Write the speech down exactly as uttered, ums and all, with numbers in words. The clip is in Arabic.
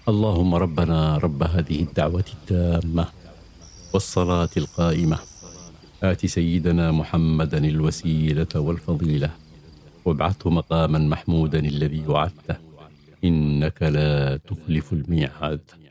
اللهم ربنا رب هذه الدعوة التامة والصلاة القائمة آت سيدنا محمدا الوسيلة والفضيلة وابعثه مقاما محمودا الذي وعدته إنك لا تخلف الميعاد.